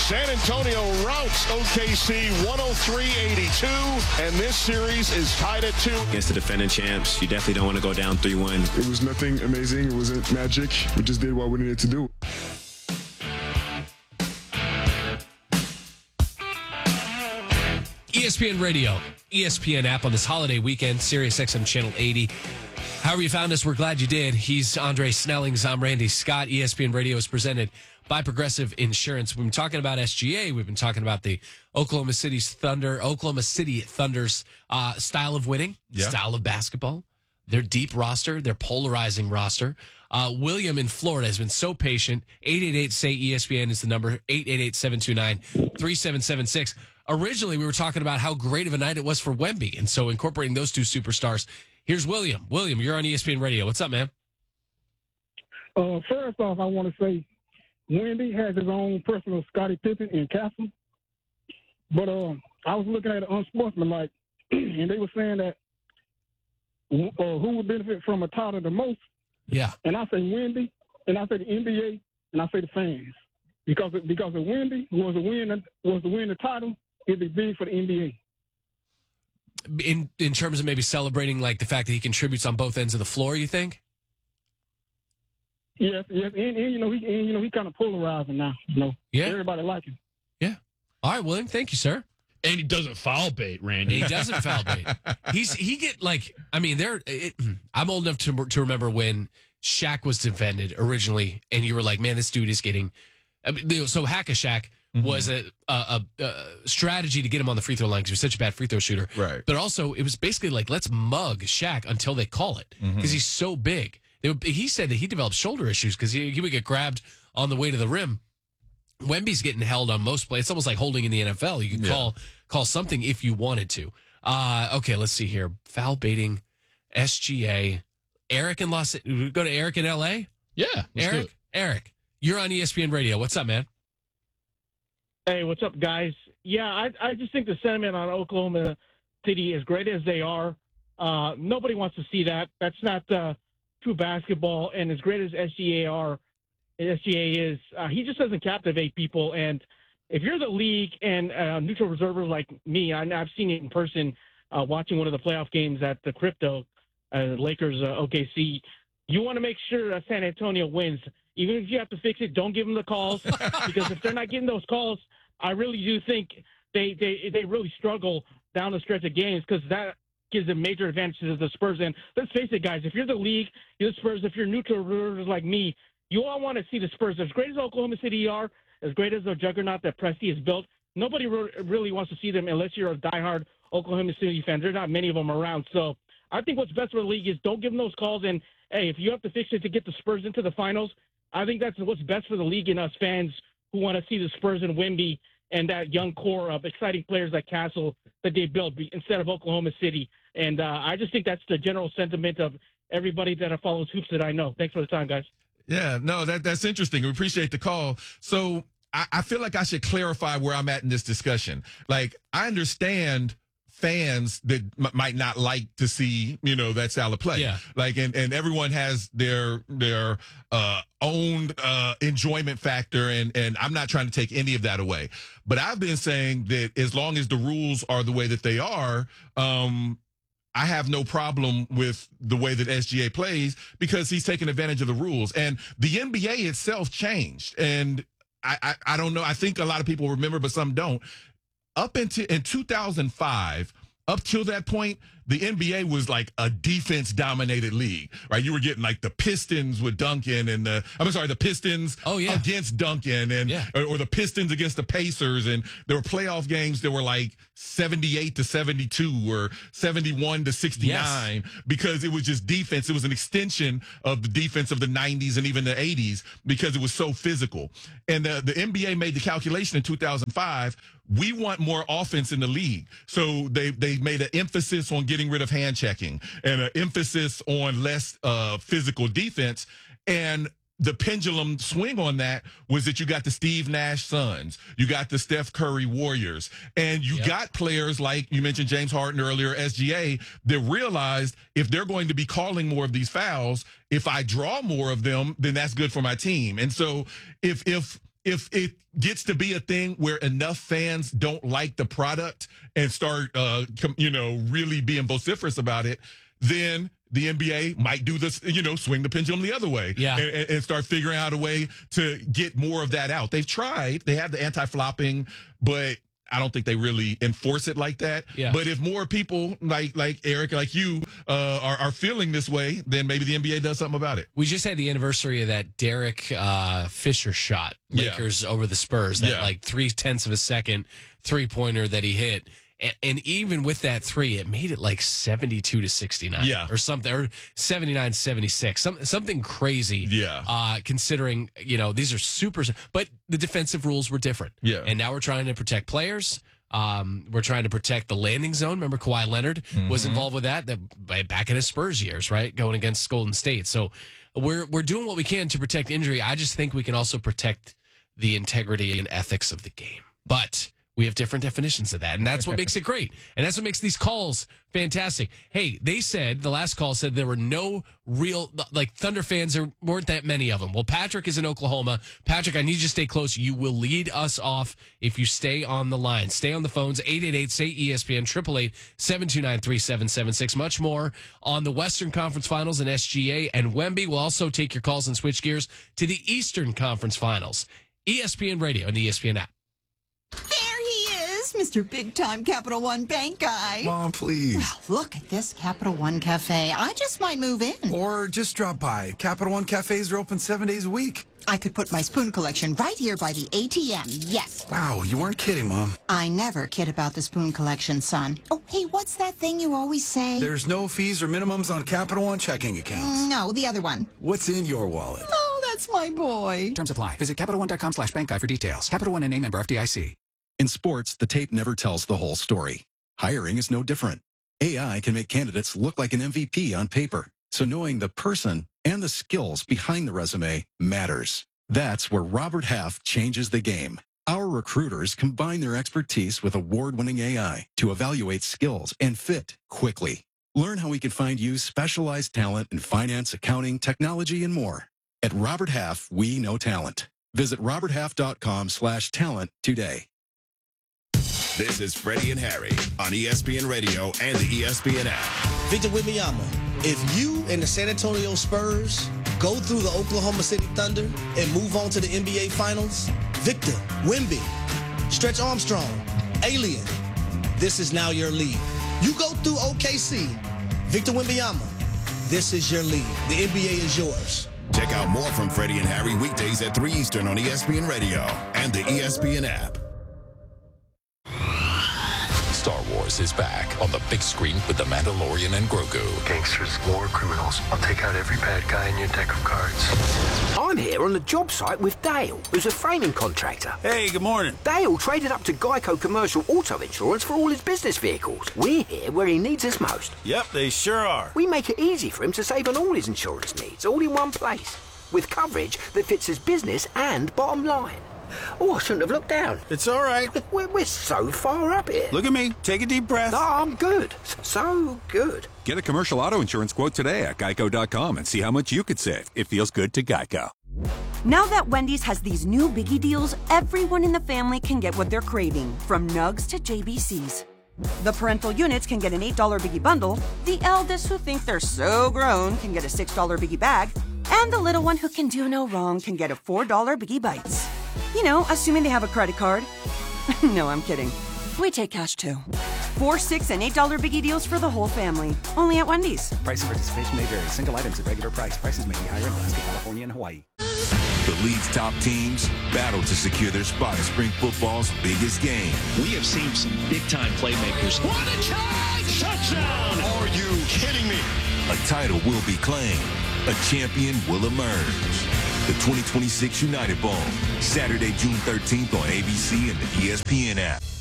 San Antonio routs OKC 103-82, and this series is tied at 2. Against the defending champs, you definitely don't want to go down 3-1. It was nothing amazing. It wasn't magic. We just did what we needed to do. ESPN Radio, ESPN app on this holiday weekend, Sirius XM Channel 80. However you found us, we're glad you did. He's Andre Snellings. I'm Randy Scott. ESPN Radio is presented by Progressive Insurance. We've been talking about SGA. We've been talking about the Oklahoma City Thunder's style of winning, style of basketball, their deep roster, their polarizing roster. William in Florida has been so patient. 888-SAY-ESPN is the number, 888-729-3776. Originally, we were talking about how great of a night it was for Wemby, and so incorporating those two superstars. Here's William. William, you're on ESPN Radio. What's up, man? First off, I want to say Wemby has his own personal Scottie Pippen in Castle. But I was looking at it unsportsmanlike, and they were saying that who would benefit from a title the most. Yeah. And I say Wemby, and I say the NBA, and I say the fans. Because if Wemby was to win the title, it'd be big for the NBA. In terms of maybe celebrating like the fact that he contributes on both ends of the floor, you think? Yes, and he kind of polarizing now. Yeah. Everybody like him. Yeah. All right, William. Thank you, sir. And he doesn't foul bait, Randy. He doesn't foul bait. I'm old enough to remember when Shaq was defended originally, and you were like, man, this dude is getting. So Hack-a-Shaq was a strategy to get him on the free throw line because he was such a bad free throw shooter. Right. But also, it was basically like, let's mug Shaq until they call it because he's so big. He said that he developed shoulder issues because he would get grabbed on the way to the rim. Wemby's getting held on most plays. It's almost like holding in the NFL. You can call something if you wanted to. Okay, let's see here. Foul baiting, SGA. Eric in go to Eric in L.A.? Yeah. Eric, you're on ESPN Radio. What's up, man? Hey, what's up, guys? Yeah, I just think the sentiment on Oklahoma City, as great as they are, nobody wants to see that. That's not true basketball. And as great as SGA is, he just doesn't captivate people. And if you're the league and neutral observers like me, I've seen it in person watching one of the playoff games at the Crypto, Lakers OKC. You want to make sure that San Antonio wins. Even if you have to fix it, don't give them the calls because if they're not getting those calls, I really do think they really struggle down the stretch of games because that gives them major advantages to the Spurs. And let's face it, guys, if you're the league, you're the Spurs, if you're neutral observers like me, you all want to see the Spurs. As great as Oklahoma City are, as great as the juggernaut that Presti has built, nobody really wants to see them unless you're a diehard Oklahoma City fan. There are not many of them around. So I think what's best for the league is don't give them those calls. And, hey, if you have to fix it to get the Spurs into the finals, I think that's what's best for the league and us fans who want to see the Spurs and Wemby and that young core of exciting players like Castle that they built instead of Oklahoma City. And I just think that's the general sentiment of everybody that follows hoops that I know. Thanks for the time, guys. Yeah, no, that's interesting. We appreciate the call. So I feel like I should clarify where I'm at in this discussion. Like, I understand fans that might not like to see, that style of play. Yeah. Like, and everyone has their own enjoyment factor, and I'm not trying to take any of that away. But I've been saying that as long as the rules are the way that they are, I have no problem with the way that SGA plays because he's taking advantage of the rules. And the NBA itself changed. And I don't know. I think a lot of people remember, but some don't. In 2005, up till that point, the NBA was like a defense-dominated league, right? You were getting like the Pistons with Duncan and the Pistons against Duncan or the Pistons against the Pacers. And there were playoff games that were like 78-72 or 71-69 because it was just defense. It was an extension of the defense of the 90s and even the 80s because it was so physical. And the NBA made the calculation in 2005. We want more offense in the league. So they made an emphasis on getting rid of hand checking and an emphasis on less physical defense. And the pendulum swing on that was that you got the Steve Nash Suns, you got the Steph Curry Warriors, and you got players like you mentioned James Harden earlier, SGA, that realized if they're going to be calling more of these fouls, if I draw more of them, then that's good for my team. And so if if it gets to be a thing where enough fans don't like the product and start, really being vociferous about it, then the NBA might do this, swing the pendulum the other way, and start figuring out a way to get more of that out. They've tried. They have the anti-flopping, but I don't think they really enforce it like that. Yeah. But if more people like Eric, like you, are feeling this way, then maybe the NBA does something about it. We just had the anniversary of that Derek Fisher shot, Lakers over the Spurs, that 0.3 of a second 3-pointer that he hit. And even with that 3, it made it like 72-69 or something, or 79-76, something crazy. Considering, these are super, but the defensive rules were different. And now we're trying to protect players. We're trying to protect the landing zone. Remember Kawhi Leonard was involved with that back in his Spurs years, right? Going against Golden State. So we're doing what we can to protect injury. I just think we can also protect the integrity and ethics of the game. But we have different definitions of that, and that's what makes it great. And that's what makes these calls fantastic. Hey, they said, the last call said there were no real, Thunder fans, there weren't that many of them. Well, Patrick is in Oklahoma. Patrick, I need you to stay close. You will lead us off if you stay on the line. Stay on the phones, 888-SAY-ESPN, 888-729-3776. Much more on the Western Conference Finals and SGA, and Wemby will also take your calls and switch gears to the Eastern Conference Finals. ESPN Radio and the ESPN app. Mr. Big Time Capital One Bank guy. Mom, please. Well, look at this Capital One Cafe. I just might move in. Or just drop by. Capital One Cafes are open 7 days a week. I could put my spoon collection right here by the ATM. Yes. Wow, you weren't kidding, Mom. I never kid about the spoon collection, son. Oh, hey, what's that thing you always say? There's no fees or minimums on Capital One checking accounts. No, the other one. What's in your wallet? Oh, that's my boy. Terms apply. Visit CapitalOne.com/bankguy for details. Capital One and a member FDIC. In sports, the tape never tells the whole story. Hiring is no different. AI can make candidates look like an MVP on paper, so knowing the person and the skills behind the resume matters. That's where Robert Half changes the game. Our recruiters combine their expertise with award-winning AI to evaluate skills and fit quickly. Learn how we can find you specialized talent in finance, accounting, technology, and more. At Robert Half, we know talent. Visit roberthalf.com/talent today. This is Freddie and Harry on ESPN Radio and the ESPN app. Victor Wembanyama, if you and the San Antonio Spurs go through the Oklahoma City Thunder and move on to the NBA Finals, Victor, Wemby, Stretch Armstrong, Alien, this is now your league. You go through OKC, Victor Wembanyama, this is your league. The NBA is yours. Check out more from Freddie and Harry weekdays at 3 Eastern on ESPN Radio and the ESPN app. Star Wars is back on the big screen with The Mandalorian and Grogu. Gangsters, war criminals. I'll take out every bad guy in your deck of cards. I'm here on the job site with Dale, who's a framing contractor. Hey, good morning. Dale traded up to Geico Commercial Auto Insurance for all his business vehicles. We're here where he needs us most. Yep, they sure are. We make it easy for him to save on all his insurance needs, all in one place, with coverage that fits his business and bottom line. Oh, I shouldn't have looked down. It's all right. We're so far up here. Look at me. Take a deep breath. No, I'm good. So good. Get a commercial auto insurance quote today at geico.com and see how much you could save. It feels good to Geico. Now that Wendy's has these new biggie deals, everyone in the family can get what they're craving, from nugs to JBCs. The parental units can get an $8 biggie bundle, the eldest who think they're so grown can get a $6 biggie bag, and the little one who can do no wrong can get a $4 biggie bites. You know, assuming they have a credit card. No, I'm kidding. We take cash too. $4, $6, and $8 biggie deals for the whole family. Only at Wendy's. Price and participation may vary. Single items at regular price. Prices may be higher in Alaska, California, and Hawaii. The league's top teams battle to secure their spot in spring football's biggest game. We have seen some big-time playmakers. What a catch! Touchdown! Are you kidding me? A title will be claimed. A champion will emerge. The 2026 United Bowl, Saturday, June 13th on ABC and the ESPN app.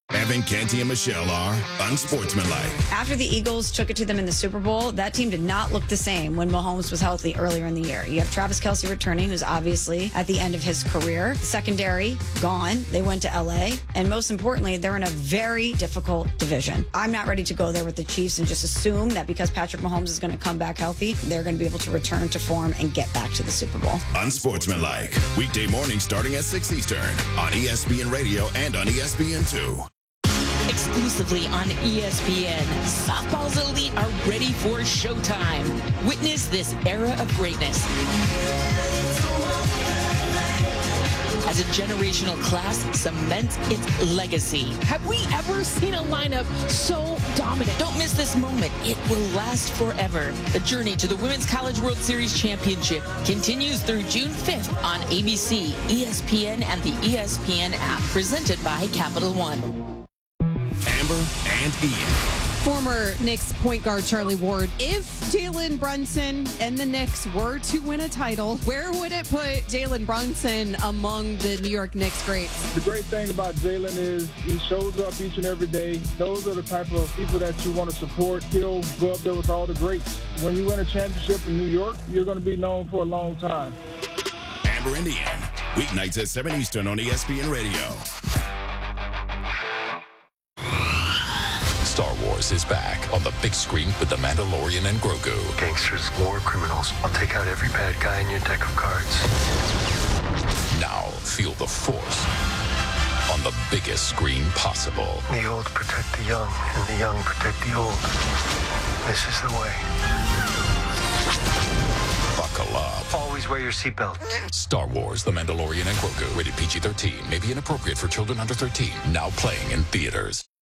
Evan, Canty, and Michelle are unsportsmanlike. After the Eagles took it to them in the Super Bowl, that team did not look the same when Mahomes was healthy earlier in the year. You have Travis Kelce returning, who's obviously at the end of his career. Secondary, gone. They went to LA. And most importantly, they're in a very difficult division. I'm not ready to go there with the Chiefs and just assume that because Patrick Mahomes is going to come back healthy, they're going to be able to return to form and get back to the Super Bowl. Unsportsmanlike. Weekday mornings starting at 6 Eastern on ESPN Radio and on ESPN2. Exclusively on ESPN, softball's elite are ready for showtime. Witness this era of greatness as a generational class cements its legacy. Have we ever seen a lineup so dominant? Don't miss this moment. It will last forever. The journey to the Women's College World Series Championship continues through June 5th on ABC, ESPN, and the ESPN app, presented by Capital One. Amber and Ian. Former Knicks point guard Charlie Ward, if Jalen Brunson and the Knicks were to win a title, where would it put Jalen Brunson among the New York Knicks greats? The great thing about Jalen is he shows up each and every day. Those are the type of people that you want to support. He'll go up there with all the greats. When you win a championship in New York, you're going to be known for a long time. Amber and Ian. Weeknights at 7 Eastern on ESPN Radio. Star Wars is back on the big screen with The Mandalorian and Grogu. Gangsters, war criminals. I'll take out every bad guy in your deck of cards. Now feel the Force on the biggest screen possible. The old protect the young, and the young protect the old. This is the way. Buckle up. Always wear your seatbelt. Star Wars, The Mandalorian and Grogu. Rated PG-13. May be inappropriate for children under 13. Now playing in theaters.